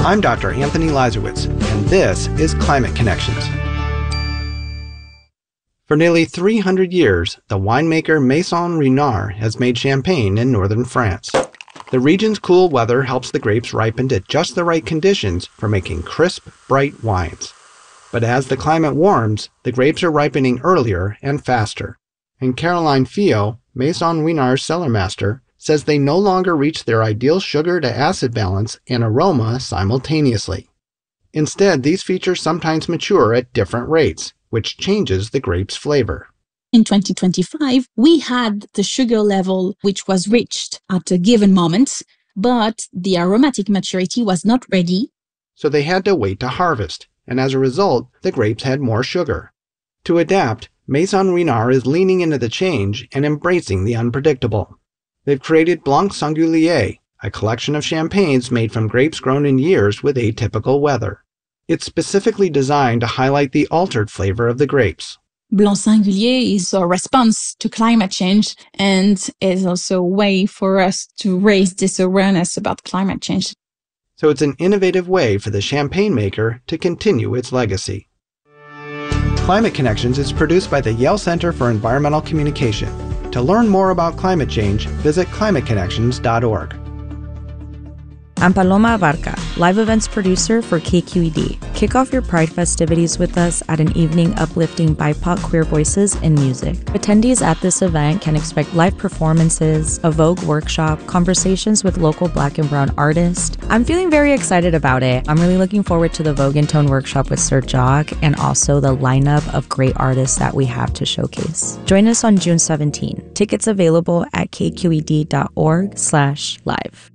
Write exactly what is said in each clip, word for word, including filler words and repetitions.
I'm Doctor Anthony Lazarowitz, and this is Climate Connections. For nearly three hundred years, the winemaker Maison Renard has made champagne in northern France. The region's cool weather helps the grapes ripen to just the right conditions for making crisp, bright wines. But as the climate warms, the grapes are ripening earlier and faster. And Caroline Fio, Maison Renard's cellar master, says they no longer reach their ideal sugar to acid balance and aroma simultaneously. Instead, these features sometimes mature at different rates, which changes the grape's flavor. In twenty twenty-five, we had the sugar level which was reached at a given moment, but the aromatic maturity was not ready. So they had to wait to harvest, and as a result, the grapes had more sugar. To adapt, Maison Renard is leaning into the change and embracing the unpredictable. They've created Blanc Singulier, a collection of champagnes made from grapes grown in years with atypical weather. It's specifically designed to highlight the altered flavor of the grapes. Blanc Singulier is a response to climate change and is also a way for us to raise this awareness about climate change. So it's an innovative way for the champagne maker to continue its legacy. Climate Connections is produced by the Yale Center for Environmental Communication. To learn more about climate change, visit climate connections dot org. I'm Paloma Abarca, live events producer for K Q E D. Kick off your Pride festivities with us at an evening uplifting B I P O C queer voices in music. Attendees at this event can expect live performances, a Vogue workshop, conversations with local Black and Brown artists. I'm feeling very excited about it. I'm really looking forward to the Vogue in Tone workshop with Sir Jock and also the lineup of great artists that we have to showcase. Join us on June seventeenth. Tickets available at k q e d dot org slash live.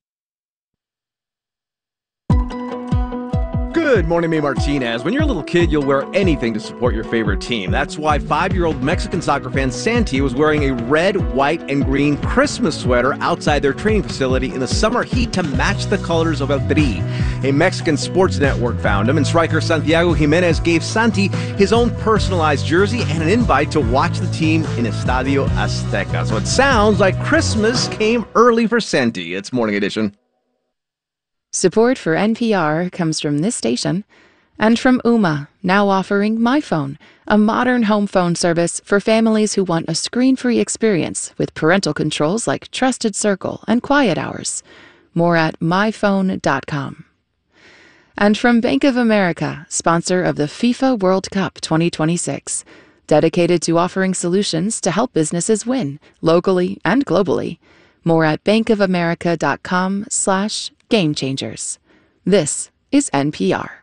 Good morning, May Martinez. When you're a little kid, you'll wear anything to support your favorite team. That's why five-year-old Mexican soccer fan Santi was wearing a red, white, and green Christmas sweater outside their training facility in the summer heat to match the colors of El Tri. A Mexican sports network found him, and striker Santiago Jimenez gave Santi his own personalized jersey and an invite to watch the team in Estadio Azteca. So it sounds like Christmas came early for Santi. It's Morning Edition. Support for N P R comes from this station and from Ooma, now offering MyPhone, a modern home phone service for families who want a screen-free experience with parental controls like Trusted Circle and Quiet Hours. More at my phone dot com. And from Bank of America, sponsor of the FIFA World Cup twenty twenty-six, dedicated to offering solutions to help businesses win, locally and globally. More at bankofamerica.com slash game changers. This is N P R.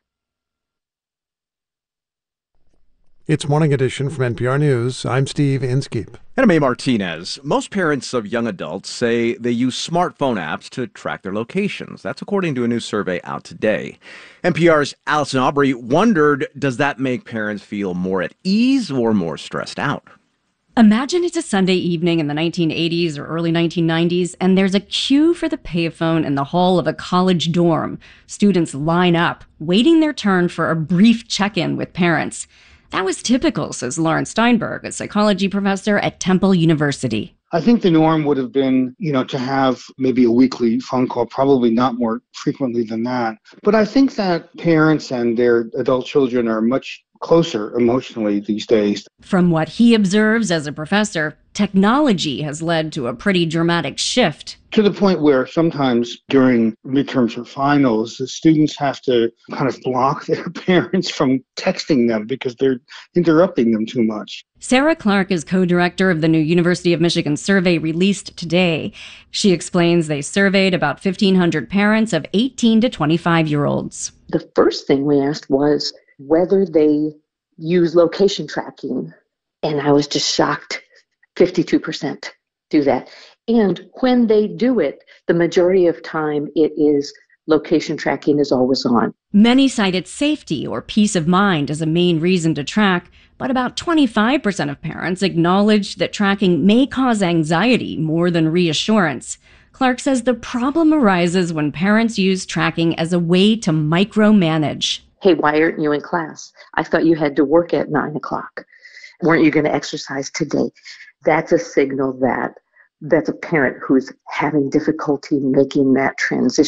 It's Morning Edition from N P R News. I'm Steve Inskeep. And I'm A. Martinez. Most parents of young adults say they use smartphone apps to track their locations. That's according to a new survey out today. N P R's Allison Aubrey wondered, does that make parents feel more at ease or more stressed out? Imagine it's a Sunday evening in the nineteen eighties or early nineteen nineties, and there's a queue for the payphone in the hall of a college dorm. Students line up, waiting their turn for a brief check-in with parents. That was typical, says Lauren Steinberg, a psychology professor at Temple University. I think the norm would have been, you know, to have maybe a weekly phone call, probably not more frequently than that. But I think that parents and their adult children are much closer emotionally these days. From what he observes as a professor, technology has led to a pretty dramatic shift. To the point where sometimes during midterms or finals, the students have to kind of block their parents from texting them because they're interrupting them too much. Sarah Clark is co-director of the new University of Michigan survey released today. She explains they surveyed about fifteen hundred parents of eighteen to twenty-five-year-olds. The first thing we asked was whether they use location tracking, and I was just shocked. fifty-two percent do that. And when they do it, the majority of time it is location tracking is always on. Many cited safety or peace of mind as a main reason to track, but about twenty-five percent of parents acknowledged that tracking may cause anxiety more than reassurance. Clark says the problem arises when parents use tracking as a way to micromanage. Hey, why aren't you in class? I thought you had to work at nine o'clock. Weren't you going to exercise today? That's a signal that that's a parent who's having difficulty making that transition.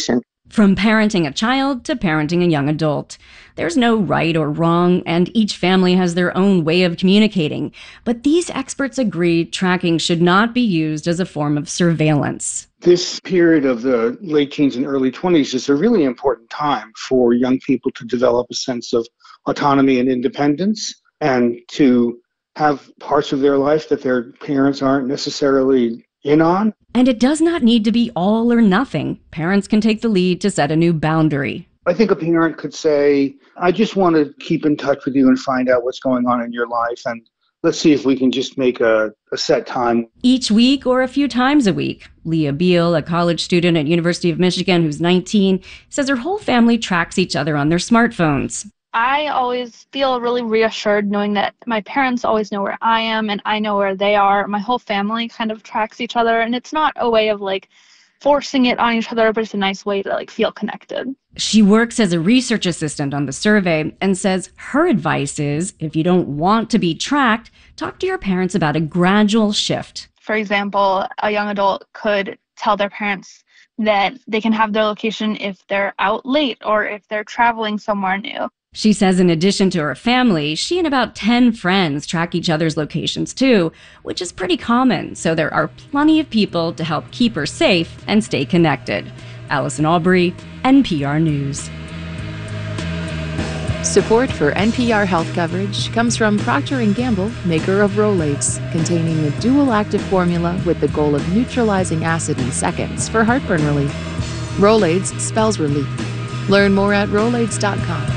From parenting a child to parenting a young adult. There's no right or wrong, and each family has their own way of communicating. But these experts agree tracking should not be used as a form of surveillance. This period of the late teens and early twenties is a really important time for young people to develop a sense of autonomy and independence, and to have parts of their life that their parents aren't necessarily in on. And it does not need to be all or nothing. Parents can take the lead to set a new boundary. I think a parent could say, I just want to keep in touch with you and find out what's going on in your life, and let's see if we can just make a, a set time. Each week or a few times a week. Leah Beal, a college student at University of Michigan who's nineteen, says her whole family tracks each other on their smartphones. I always feel really reassured knowing that my parents always know where I am and I know where they are. My whole family kind of tracks each other, and it's not a way of like forcing it on each other, but it's a nice way to like feel connected. She works as a research assistant on the survey and says her advice is, if you don't want to be tracked, talk to your parents about a gradual shift. For example, a young adult could tell their parents that they can have their location if they're out late or if they're traveling somewhere new. She says in addition to her family, she and about ten friends track each other's locations too, which is pretty common, so there are plenty of people to help keep her safe and stay connected. Allison Aubrey, N P R News. Support for N P R health coverage comes from Procter and Gamble, maker of Rolaids, containing a dual-active formula with the goal of neutralizing acid in seconds for heartburn relief. Rolaids spells relief. Learn more at rolaids dot com.